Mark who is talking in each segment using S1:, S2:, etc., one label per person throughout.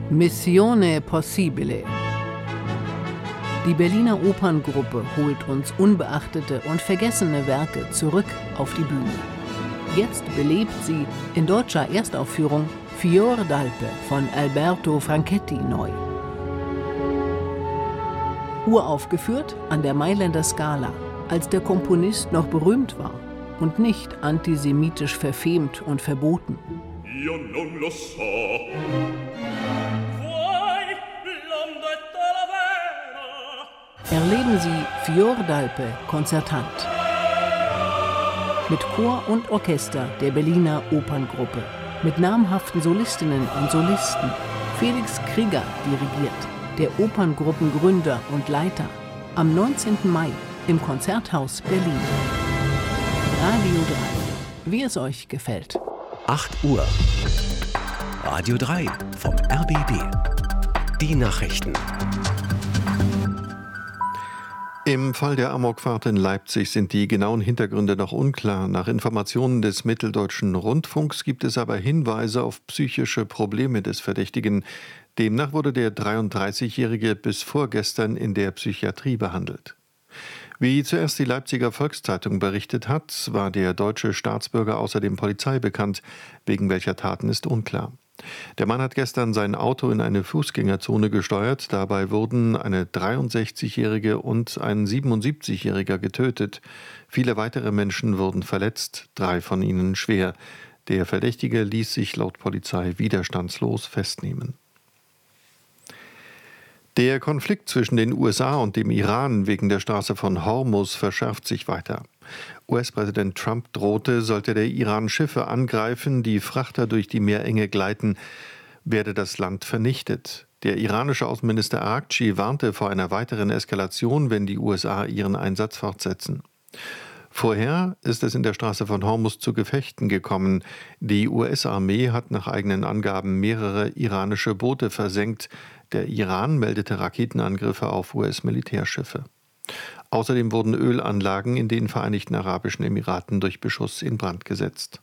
S1: Missione Possibile. Die Berliner Operngruppe holt uns unbeachtete und vergessene Werke zurück auf die Bühne. Jetzt belebt sie in deutscher Erstaufführung Fior d'Alpe von Alberto Franchetti neu. Uraufgeführt an der Mailänder Scala, als der Komponist noch berühmt war und nicht antisemitisch verfemt und verboten.
S2: Io non lo so.
S1: Erleben Sie Fior d'Alpe konzertant. Mit Chor und Orchester der Berliner Operngruppe. Mit namhaften Solistinnen und Solisten. Felix Krieger dirigiert, der Operngruppengründer und Leiter. Am 19. Mai im Konzerthaus Berlin. Radio 3, wie es euch gefällt.
S3: 8 Uhr. Radio 3 vom RBB. Die Nachrichten.
S4: Im Fall der Amokfahrt in Leipzig sind die genauen Hintergründe noch unklar. Nach Informationen des Mitteldeutschen Rundfunks gibt es aber Hinweise auf psychische Probleme des Verdächtigen. Demnach wurde der 33-Jährige bis vorgestern in der Psychiatrie behandelt. Wie zuerst die Leipziger Volkszeitung berichtet hat, war der deutsche Staatsbürger außerdem Polizei bekannt. Wegen welcher Taten ist unklar. Der Mann hat gestern sein Auto in eine Fußgängerzone gesteuert. Dabei wurden eine 63-Jährige und ein 77-Jähriger getötet. Viele weitere Menschen wurden verletzt, 3 von ihnen schwer. Der Verdächtige ließ sich laut Polizei widerstandslos festnehmen. Der Konflikt zwischen den USA und dem Iran wegen der Straße von Hormuz verschärft sich weiter. US-Präsident Trump drohte, sollte der Iran Schiffe angreifen, die Frachter durch die Meerenge gleiten, werde das Land vernichtet. Der iranische Außenminister Araghchi warnte vor einer weiteren Eskalation, wenn die USA ihren Einsatz fortsetzen. Vorher ist es in der Straße von Hormuz zu Gefechten gekommen. Die US-Armee hat nach eigenen Angaben mehrere iranische Boote versenkt. Der Iran meldete Raketenangriffe auf US-Militärschiffe. Außerdem wurden Ölanlagen in den Vereinigten Arabischen Emiraten durch Beschuss in Brand gesetzt.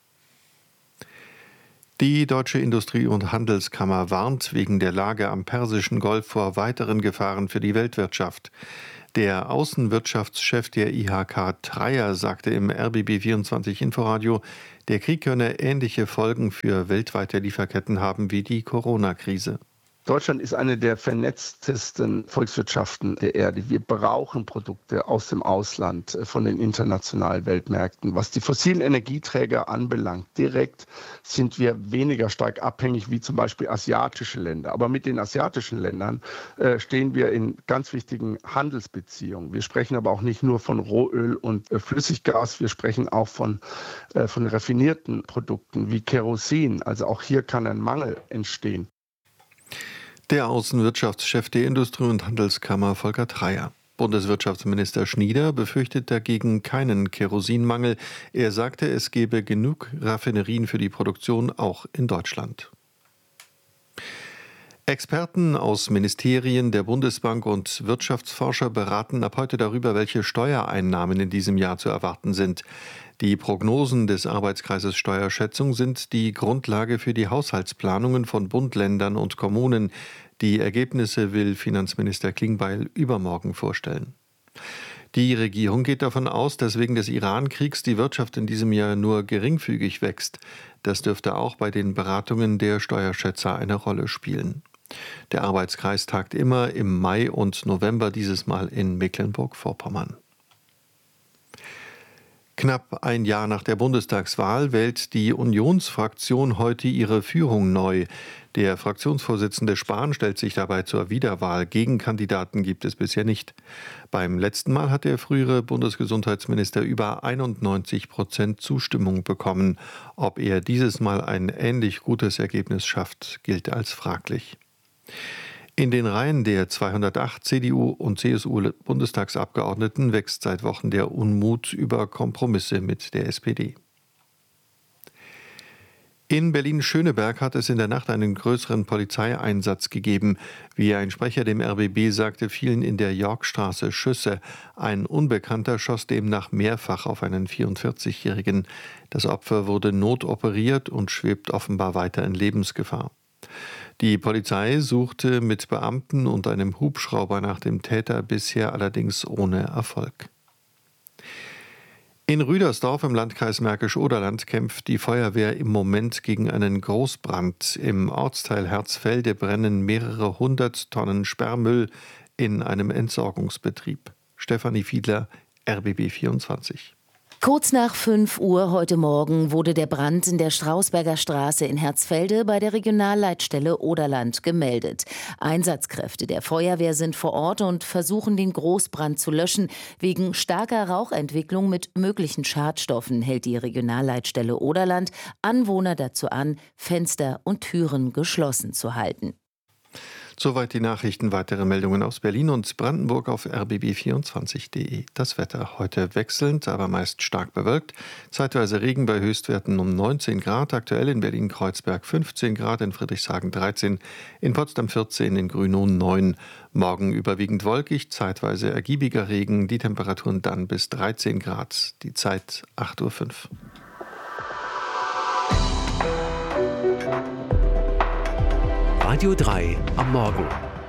S4: Die Deutsche Industrie- und Handelskammer warnt wegen der Lage am Persischen Golf vor weiteren Gefahren für die Weltwirtschaft. Der Außenwirtschaftschef der IHK Dreyer sagte im RBB24 Inforadio, der Krieg könne ähnliche Folgen für weltweite Lieferketten haben wie die Corona-Krise.
S5: Deutschland ist eine der vernetztesten Volkswirtschaften der Erde. Wir brauchen Produkte aus dem Ausland, von den internationalen Weltmärkten. Was die fossilen Energieträger anbelangt, direkt sind wir weniger stark abhängig wie zum Beispiel asiatische Länder. Aber mit den asiatischen Ländern stehen wir in ganz wichtigen Handelsbeziehungen. Wir sprechen aber auch nicht nur von Rohöl und Flüssiggas, wir sprechen auch von raffinierten Produkten wie Kerosin. Also auch hier kann ein Mangel entstehen.
S4: Der Außenwirtschaftschef der Industrie- und Handelskammer Volker Dreyer. Bundeswirtschaftsminister Schnieder befürchtet dagegen keinen Kerosinmangel. Er sagte, es gebe genug Raffinerien für die Produktion auch in Deutschland. Experten aus Ministerien, der Bundesbank und Wirtschaftsforscher beraten ab heute darüber, welche Steuereinnahmen in diesem Jahr zu erwarten sind. Die Prognosen des Arbeitskreises Steuerschätzung sind die Grundlage für die Haushaltsplanungen von Bund, Ländern und Kommunen. Die Ergebnisse will Finanzminister Klingbeil übermorgen vorstellen. Die Regierung geht davon aus, dass wegen des Iran-Kriegs die Wirtschaft in diesem Jahr nur geringfügig wächst. Das dürfte auch bei den Beratungen der Steuerschätzer eine Rolle spielen. Der Arbeitskreis tagt immer im Mai und November, dieses Mal in Mecklenburg-Vorpommern. Knapp ein Jahr nach der Bundestagswahl wählt die Unionsfraktion heute ihre Führung neu. Der Fraktionsvorsitzende Spahn stellt sich dabei zur Wiederwahl. Gegenkandidaten gibt es bisher nicht. Beim letzten Mal hat der frühere Bundesgesundheitsminister über 91% Zustimmung bekommen. Ob er dieses Mal ein ähnlich gutes Ergebnis schafft, gilt als fraglich. In den Reihen der 208 CDU- und CSU-Bundestagsabgeordneten wächst seit Wochen der Unmut über Kompromisse mit der SPD. In Berlin-Schöneberg hat es in der Nacht einen größeren Polizeieinsatz gegeben. Wie ein Sprecher dem RBB sagte, fielen in der Yorkstraße Schüsse. Ein Unbekannter schoss demnach mehrfach auf einen 44-Jährigen. Das Opfer wurde notoperiert und schwebt offenbar weiter in Lebensgefahr. Die Polizei suchte mit Beamten und einem Hubschrauber nach dem Täter, bisher allerdings ohne Erfolg. In Rüdersdorf im Landkreis Märkisch-Oderland kämpft die Feuerwehr im Moment gegen einen Großbrand. Im Ortsteil Herzfelde brennen mehrere 100 Tonnen Sperrmüll in einem Entsorgungsbetrieb. Stefanie Fiedler, RBB 24.
S6: Kurz nach 5 Uhr heute Morgen wurde der Brand in der Strausberger Straße in Herzfelde bei der Regionalleitstelle Oderland gemeldet. Einsatzkräfte der Feuerwehr sind vor Ort und versuchen, den Großbrand zu löschen. Wegen starker Rauchentwicklung mit möglichen Schadstoffen hält die Regionalleitstelle Oderland Anwohner dazu an, Fenster und Türen geschlossen zu halten.
S4: Soweit die Nachrichten. Weitere Meldungen aus Berlin und Brandenburg auf rbb24.de. Das Wetter heute wechselnd, aber meist stark bewölkt. Zeitweise Regen bei Höchstwerten um 19 Grad. Aktuell in Berlin-Kreuzberg 15 Grad, in Friedrichshagen 13, in Potsdam 14, in Grünow 9. Morgen überwiegend wolkig, zeitweise ergiebiger Regen. Die Temperaturen dann bis 13 Grad. Die Zeit 8:05 Uhr.
S3: Radio 3 am Morgen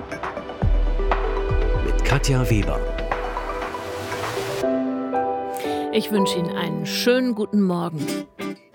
S3: mit Katja Weber.
S7: Ich wünsche Ihnen einen schönen guten Morgen.